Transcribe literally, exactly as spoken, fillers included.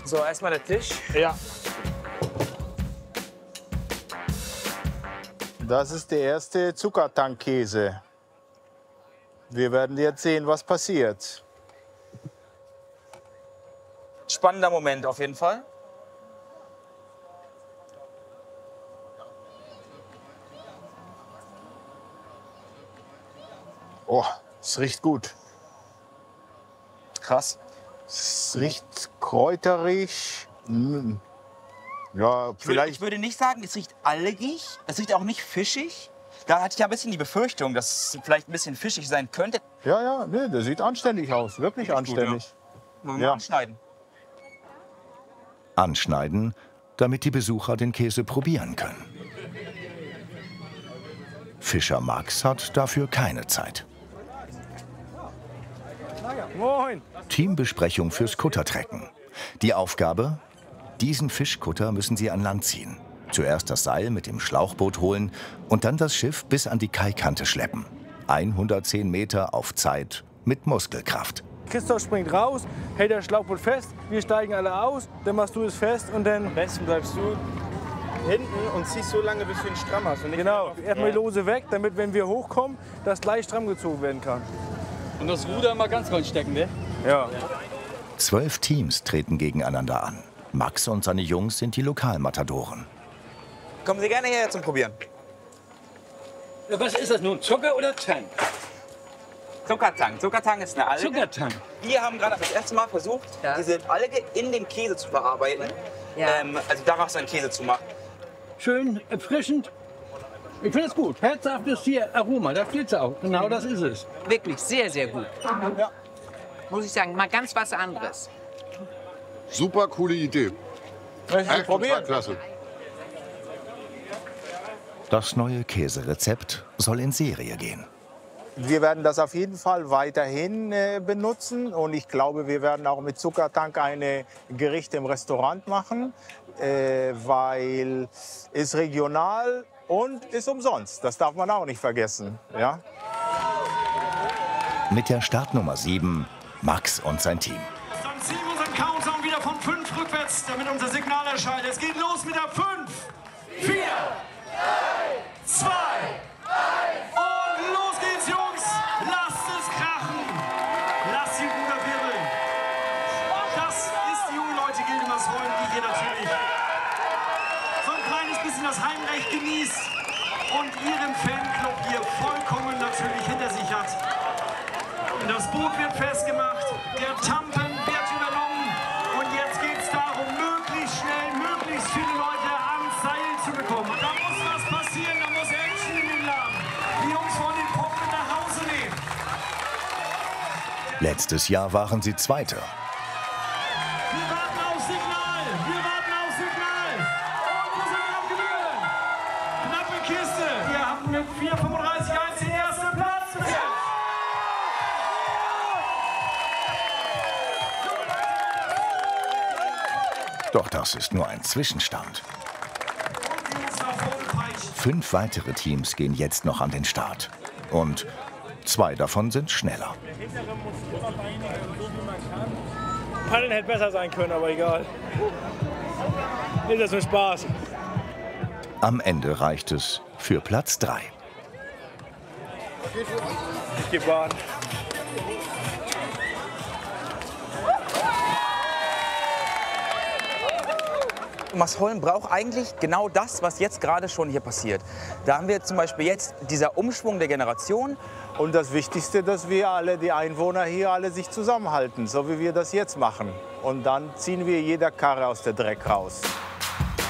So, erstmal der Tisch. Ja. Das ist der erste Zuckertankkäse. Wir werden jetzt sehen, was passiert. Spannender Moment auf jeden Fall. Oh, es riecht gut. Krass. Es riecht kräuterig. Mm. Ja, Ich würde, vielleicht. ich würde nicht sagen, es riecht algig. Es riecht auch nicht fischig. Da hatte ich ja ein bisschen die Befürchtung, dass es vielleicht ein bisschen fischig sein könnte. Ja, ja, nee, der sieht anständig aus. Wirklich anständig. Mal Ja. anschneiden. Anschneiden, damit die Besucher den Käse probieren können. Fischer Max hat dafür keine Zeit. Moin. Teambesprechung fürs Kuttertrecken. Die Aufgabe? Diesen Fischkutter müssen sie an Land ziehen. Zuerst das Seil mit dem Schlauchboot holen und dann das Schiff bis an die Kaikante schleppen. hundertzehn Meter auf Zeit mit Muskelkraft. Christoph springt raus, hält das Schlauchboot fest, wir steigen alle aus, dann machst du es fest und dann... Am besten bleibst du hinten und ziehst so lange, bis du ihn stramm hast. Und nicht Genau, auf- erstmal die Lose weg, damit, wenn wir hochkommen, das gleich stramm gezogen werden kann. Und das Ruder mal ganz reinstecken, ne? Ja. Zwölf Teams treten gegeneinander an. Max und seine Jungs sind die Lokalmatadoren. Kommen Sie gerne hierher zum Probieren. Was ist das nun, Zucker oder Tang? Zuckertang. Zuckertang ist eine Alge. Zuckertang. Wir haben gerade das erste Mal versucht, Ja. diese Alge in den Käse zu verarbeiten. Ja. Ähm, also daraus einen Käse zu machen. Schön erfrischend. Ich finde es gut. Herzhaftes hier Aroma, da steht es auch. Genau das ist es. Wirklich sehr, sehr gut. Ja. Muss ich sagen, mal ganz was anderes. Super coole Idee. Echt total klasse. Das neue Käserezept soll in Serie gehen. Wir werden das auf jeden Fall weiterhin äh, benutzen. Und ich glaube, wir werden auch mit Zuckertank eine Gerichte im Restaurant machen, äh, weil es regional und ist umsonst. Das darf man auch nicht vergessen. Ja? Mit der Startnummer sieben Max und sein Team. Dann ziehen wir unseren Countdown wieder von fünf rückwärts, damit unser Signal erscheint. Es geht los mit der fünf, vier, drei, zwei, eins und los geht's, Jungs! Lasst es krachen! Lasst die Ruder wirbeln! Das ist die Junge-Leute-Gilde Masholm, die hier natürlich so ein kleines bisschen das Heimrecht genießt und ihren Fanclub hier vollkommen natürlich hinter sich hat. Und das Boot wird festgemacht, der Tampen wird übernommen und jetzt geht es darum, möglichst schnell, möglichst viele Leute ans Seil zu bekommen. Und da muss was passieren, da muss Action in den Laden. Die Jungs wollen den Pop mit nach Hause nehmen. Letztes Jahr waren sie Zweite. Wir warten auf Signal, wir warten auf Signal. Und wir sind am Gewinnen. Knappe Kiste. Wir haben mit vier fünfunddreißig eins den ersten Platz. Doch das ist nur ein Zwischenstand. Fünf weitere Teams gehen jetzt noch an den Start. Und zwei davon sind schneller. Paddeln hätte besser sein können, aber egal. Ist das nur Spaß. Am Ende reicht es für Platz drei. Ich geh baden. Masholm braucht eigentlich genau das, was jetzt gerade schon hier passiert. Da haben wir zum Beispiel jetzt dieser Umschwung der Generation. Und das Wichtigste, dass wir alle, die Einwohner hier, alle sich zusammenhalten, so wie wir das jetzt machen. Und dann ziehen wir jeder Karre aus der Dreck raus.